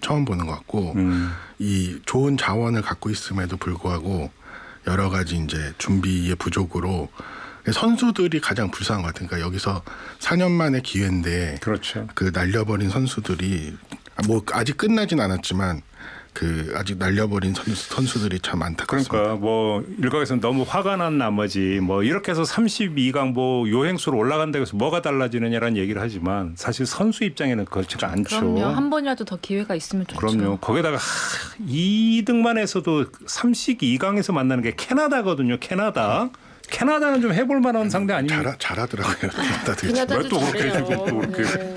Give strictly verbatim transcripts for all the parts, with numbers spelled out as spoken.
처음 보는 것 같고 음. 이 좋은 자원을 갖고 있음에도 불구하고 여러 가지 이제 준비의 부족으로 선수들이 가장 불쌍한 것 같아요. 그러니까 여기서 사 년 만의 기회인데 그렇죠. 그 날려버린 선수들이 뭐 아직 끝나진 않았지만 그 아직 날려버린 선수, 선수들이 참 안타깝습니다. 그러니까 뭐 일각에서는 너무 화가 난 나머지 뭐 이렇게 해서 삼십이 강 뭐 요행수로 올라간다고 해서 뭐가 달라지느냐라는 얘기를 하지만 사실 선수 입장에는 그렇지가 않죠. 그럼요. 한 번이라도 더 기회가 있으면 좋죠. 그럼요. 거기다가 하, 이 등만 해서도 삼십이 강에서 만나는 게 캐나다거든요. 캐나다. 캐나다는 좀 해볼 만한 상대 아닙니까? 잘, 잘하더라고요. 캐나다도 또 그렇게 해주고 또 그렇게. 네.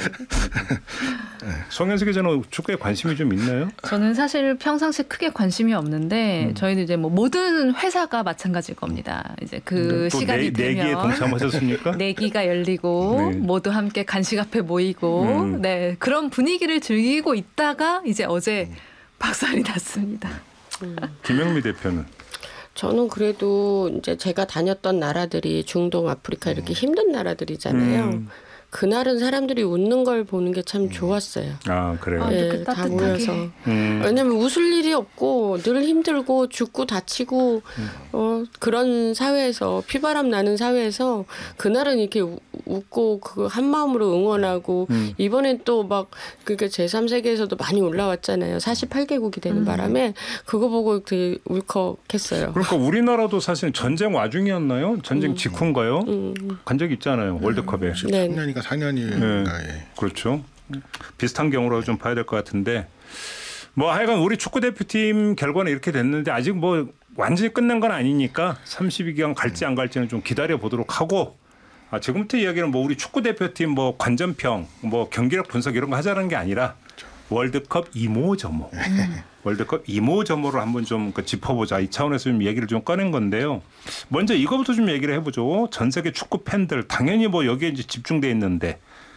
송현숙 기자는 축구에 관심이 좀 있나요? 저는 사실 평상시에 크게 관심이 없는데 음. 저희는 이제 뭐 모든 회사가 마찬가지일 겁니다. 이제 그 또 시간이 내, 내기에 되면 동참하셨습니까? 내기가 열리고 네. 모두 함께 간식 앞에 모이고 음. 네 그런 분위기를 즐기고 있다가 이제 어제 박살이 났습니다. 음. 김영미 대표는? 저는 그래도 이제 제가 다녔던 나라들이 중동, 아프리카 이렇게 힘든 나라들이잖아요. 음. 그날은 사람들이 웃는 걸 보는 게 참 좋았어요. 아 그래요. 아, 네, 이렇게 다 따뜻하게. 모여서. 음. 왜냐면 웃을 일이 없고 늘 힘들고 죽고 다치고 음. 어, 그런 사회에서 피바람 나는 사회에서 그날은 이렇게 우, 웃고 그 한 마음으로 응원하고 음. 이번엔 또 막 그러니까 제삼 세계에서도 많이 올라왔잖아요. 사십팔 개국이 되는 음. 바람에 그거 보고 되게 울컥했어요. 그러니까 우리나라도 사실 전쟁 와중이었나요? 전쟁 음. 직후인가요? 음. 간 적 있잖아요. 월드컵에. 네. 삼 년이니까 사 년인가. 네. 예. 그렇죠. 비슷한 경우로 좀 봐야 될 것 같은데 뭐 하여간 우리 축구 대표팀 결과는 이렇게 됐는데 아직 뭐 완전히 끝난 건 아니니까 삼십이 강 갈지 안 갈지는 좀 기다려 보도록 하고 아, 지금부터 이야기는 뭐 우리 축구 대표팀 뭐 관전평 뭐 경기력 분석 이런 거 하자는 게 아니라 월드컵 이모저모 월드컵 이모저모를 한번 좀 짚어보자 이 차원에서 좀 얘기를 좀 꺼낸 건데요. 먼저 이거부터 좀 얘기를 해보죠. 전 세계 축구 팬들 당연히 뭐 여기에 이제 집중돼 있는데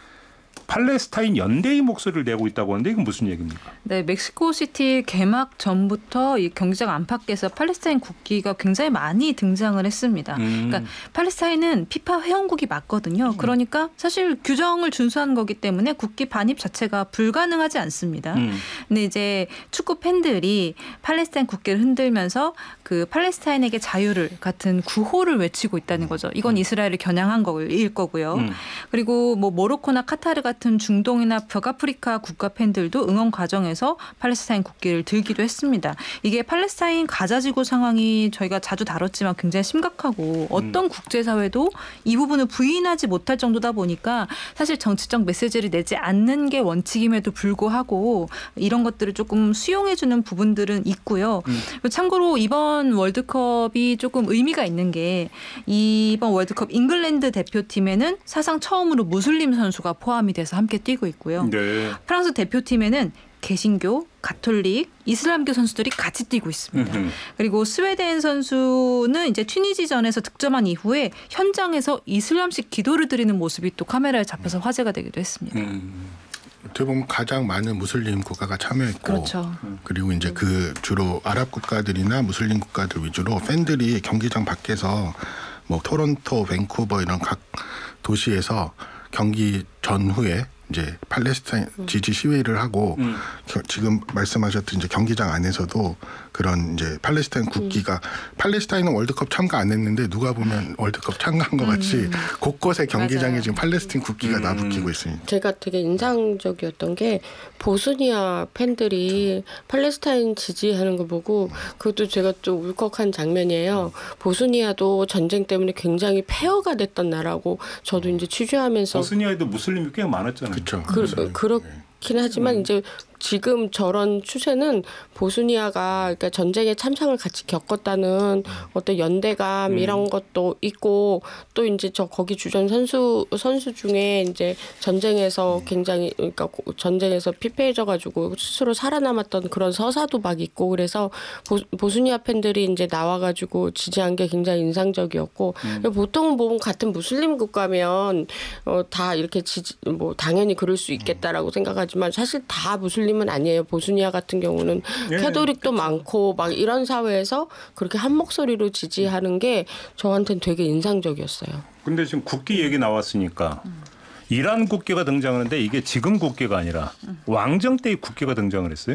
팔레스타인 연대의 목소리를 내고 있다고 하는데 이건 무슨 얘기입니까? 네, 멕시코시티 개막 전부터 이 경기장 안팎에서 팔레스타인 국기가 굉장히 많이 등장을 했습니다. 음. 그러니까 팔레스타인은 피파 회원국이 맞거든요. 그러니까 사실 규정을 준수한 거기 때문에 국기 반입 자체가 불가능하지 않습니다. 음. 근데 이제 축구 팬들이 팔레스타인 국기를 흔들면서 그 팔레스타인에게 자유를 같은 구호를 외치고 있다는 거죠. 이건 이스라엘을 겨냥한 거일 거고요. 음. 그리고 뭐 모로코나 카타르 같은 중동이나 북아프리카 국가 팬들도 응원 과정에서 팔레스타인 국기를 들기도 했습니다. 이게 팔레스타인 가자지구 상황이 저희가 자주 다뤘지만 굉장히 심각하고 어떤 음. 국제사회도 이 부분을 부인하지 못할 정도다 보니까 사실 정치적 메시지를 내지 않는 게 원칙임에도 불구하고 이런 것들을 조금 수용해주는 부분들은 있고요. 음. 참고로 이번 월드컵이 조금 의미가 있는 게 이번 월드컵 잉글랜드 대표팀에는 사상 처음으로 무슬림 선수가 포함이 돼서 함께 뛰고 있고요. 네. 프랑스 대표팀에는 개신교, 가톨릭, 이슬람교 선수들이 같이 뛰고 있습니다. 음흠. 그리고 스웨덴 선수는 이제 튀니지전에서 득점한 이후에 현장에서 이슬람식 기도를 드리는 모습이 또 카메라에 잡혀서 화제가 되기도 했습니다. 음. 어떻게 보면 가장 많은 무슬림 국가가 참여했고 그렇죠. 그리고 이제 그 주로 아랍 국가들이나 무슬림 국가들 위주로 팬들이 경기장 밖에서 뭐 토론토, 밴쿠버 이런 각 도시에서 경기 전후에 이제 팔레스타인 지지 시위를 하고 음. 겨, 지금 말씀하셨던 이제 경기장 안에서도 그런 이제 팔레스타인 국기가 음. 팔레스타인은 월드컵 참가 안 했는데 누가 보면 월드컵 참가한 것 같이 음. 곳곳에 경기장에 맞아요. 지금 팔레스타인 국기가 음. 나붙기고 있습니다. 제가 되게 인상적이었던 게 보스니아 팬들이 팔레스타인 지지하는 거 보고 그것도 제가 좀 울컥한 장면이에요. 보스니아도 전쟁 때문에 굉장히 폐허가 됐던 나라고 저도 이제 취재하면서 보스니아에도 무슬림이 꽤 많았잖아요. 그렇죠. 그, 그렇긴 하지만 음. 이제 지금 저런 추세는 보스니아가 그러니까 전쟁에 참상을 같이 겪었다는 어떤 연대감 음. 이런 것도 있고 또 이제 저 거기 주전 선수 선수 중에 이제 전쟁에서 굉장히 그러니까 전쟁에서 피폐해져 가지고 스스로 살아남았던 그런 서사도 막 있고 그래서 보, 보스니아 팬들이 이제 나와 가지고 지지한 게 굉장히 인상적이었고 음. 보통 보면 같은 무슬림 국가면 어, 다 이렇게 지지 뭐 당연히 그럴 수 있겠다라고 생각하지만 사실 다 무슬림 은 아니에요. 보스니아 같은 경우는 예, 캐토릭도 그렇죠. 많고 막 이런 사회에서 그렇게 한 목소리로 지지하는 게 저한테는 되게 인상적이었어요. 근데 지금 국기 얘기 나왔으니까 음. 이란 국기가 등장하는데 이게 지금 국기가 아니라 음. 왕정 때의 국기가 등장을 했어요.